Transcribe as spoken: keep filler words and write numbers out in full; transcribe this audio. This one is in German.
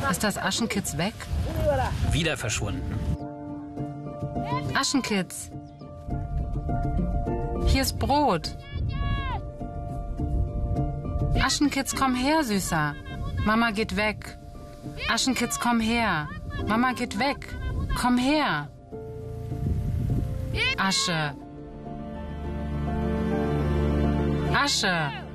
Ist das Aschenkitz weg? Wieder verschwunden. Aschenkitz. Hier ist Brot. Aschenkitz, komm her, Süßer. Mama geht weg. Aschenkitz, komm her. Mama geht weg. Komm her. Asche. Asche.